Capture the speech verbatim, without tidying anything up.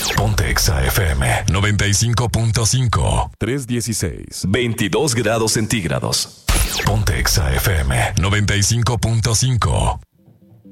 Ponte Exa F M noventa y cinco punto cinco. tres dieciséis. veintidós grados centígrados. Ponte Exa F M noventa y cinco punto cinco.